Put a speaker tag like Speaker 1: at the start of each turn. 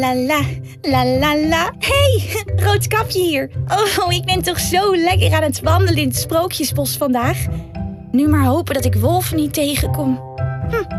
Speaker 1: La la, la la la. Hey, Roodkapje hier. Oh, ik ben toch zo lekker aan het wandelen in het Sprookjesbos vandaag. Nu maar hopen dat ik wolven niet tegenkom.